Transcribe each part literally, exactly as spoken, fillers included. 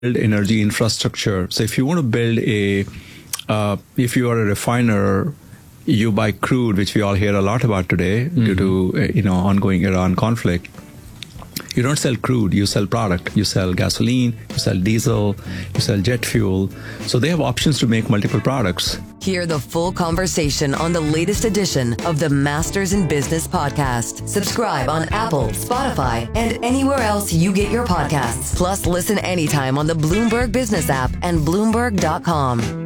build energy infrastructure. So if you want to build a, uh, if you are a refiner, you buy crude, which we all hear a lot about today mm-hmm. due to uh, you know ongoing Iran conflict. You don't sell crude, you sell product. You sell gasoline, you sell diesel, you sell jet fuel. So they have options to make multiple products. Hear the full conversation on the latest edition of the Masters in Business podcast. Subscribe on Apple, Spotify, and anywhere else you get your podcasts. Plus, listen anytime on the Bloomberg Business app and Bloomberg dot com.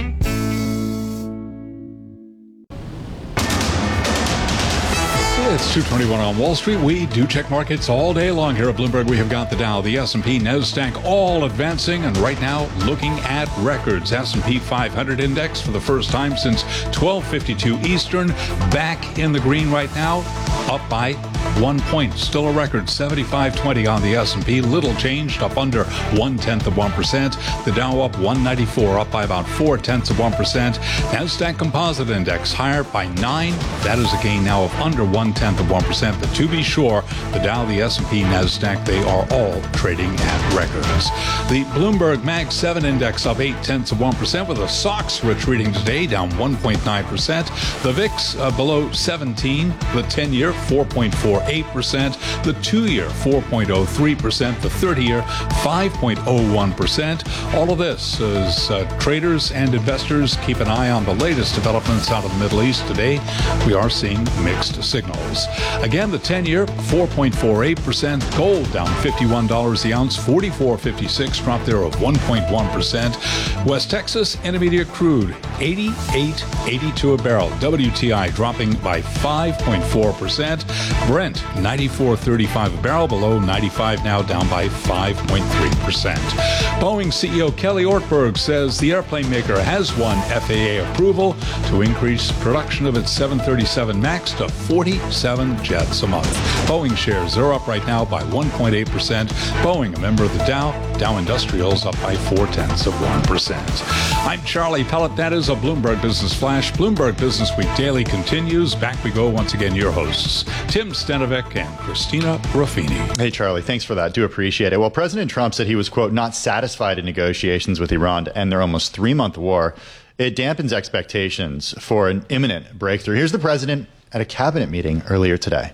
It's two twenty-one on Wall Street. We do check markets all day long here at Bloomberg. We have got the Dow, the S and P, NASDAQ all advancing, and right now looking at records. S and P five hundred index for the first time since twelve fifty-two Eastern, back in the green right now, up by one point. Still a record, seventy-five twenty on the S and P. Little changed, up under one-tenth of one percent. The Dow up one ninety-four, up by about four-tenths of one percent. NASDAQ Composite Index higher by nine. That is a gain now of under one-tenth of one percent. But to be sure, the Dow, the S and P, NASDAQ, they are all trading at records. The Bloomberg Mag seven Index up eight-tenths of one percent, with the S O X retreating today, down one point nine percent. The V I X uh, below seventeen. The ten-year, four point four eight percent. The two-year, four point oh three percent. The thirty-year, five point oh one percent. All of this as uh, traders and investors keep an eye on the latest developments out of the Middle East. Today, we are seeing mixed signals. Again, the ten-year, four point four eight percent. Gold down fifty-one dollars the ounce, forty-four fifty-six, drop there of one point one percent. West Texas Intermediate crude, eighty-eight eighty-two a barrel. W T I dropping by five point four percent. Brent, ninety-four thirty-five a barrel, below ninety-five now, down by five point three percent. Boeing C E O Kelly Ortberg says the airplane maker has won F A A approval to increase production of its seven thirty-seven MAX to forty-seven jets a month. Boeing shares are up right now by one point eight percent. Boeing, a member of the Dow, Dow Industrials up by four-tenths of one percent. I'm Charlie Pellet. That is a Bloomberg Business Flash. Bloomberg Business Week Daily continues. Back we go once again, your hosts, Tim Stenovic and Christina Ruffini. Hey, Charlie, thanks for that. Do appreciate it. Well, President Trump said he was, quote, not satisfied in negotiations with Iran to end their almost three-month war. It dampens expectations for an imminent breakthrough. Here's the president at a cabinet meeting earlier today.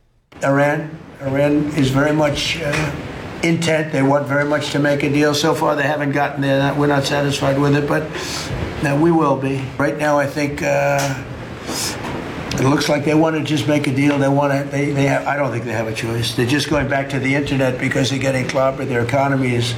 Iran, Iran is very much uh, intent. They want very much to make a deal. So far, they haven't gotten there. We're not satisfied with it, but uh, we will be. Right now, I think uh, it looks like they want to just make a deal. They want to. They, they have, I don't think they have a choice. They're just going back to the internet because they're getting clobbered. Their economy is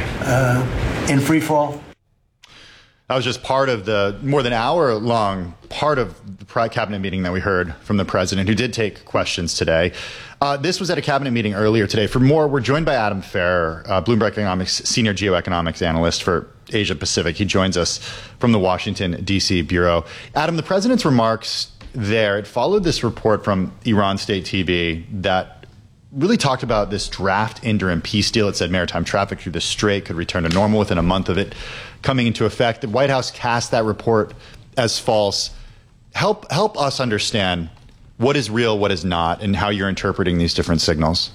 uh, in free fall. That was just part of the more than hour long part of the cabinet meeting that we heard from the president, who did take questions today. Uh, this was at a cabinet meeting earlier today. For more, we're joined by Adam Ferrer, uh, Bloomberg Economics senior geoeconomics analyst for Asia Pacific. He joins us from the Washington, D C bureau. Adam, the president's remarks there, it followed this report from Iran State T V that really talked about this draft interim peace deal. It said maritime traffic through the Strait could return to normal within a month of it coming into effect. The White House cast that report as false. Help help us understand what is real, what is not, and how you're interpreting these different signals.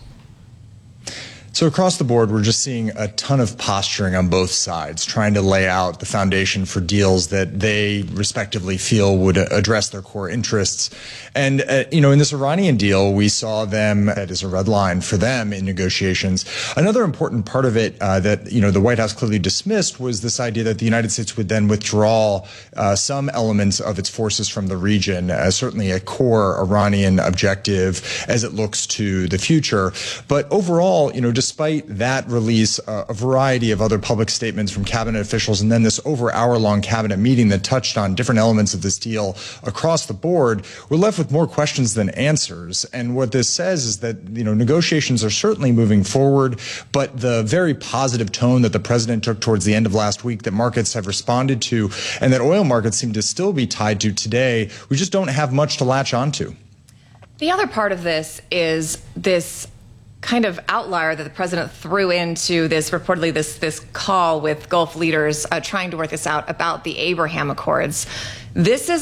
So across the board, we're just seeing a ton of posturing on both sides, trying to lay out the foundation for deals that they respectively feel would address their core interests. And, uh, you know, in this Iranian deal, we saw them, that is a red line for them in negotiations. Another important part of it uh, that, you know, the White House clearly dismissed was this idea that the United States would then withdraw uh, some elements of its forces from the region, as certainly a core Iranian objective as it looks to the future. But overall, you know, despite that release, uh, a variety of other public statements from cabinet officials, and then this over hour-long cabinet meeting that touched on different elements of this deal across the board, we're left with more questions than answers. And what this says is that, you know, negotiations are certainly moving forward, but the very positive tone that the president took towards the end of last week that markets have responded to, and that oil markets seem to still be tied to today, we just don't have much to latch onto. The other part of this is this kind of outlier that the president threw into this, reportedly this this call with Gulf leaders uh, trying to work this out about the Abraham Accords. This is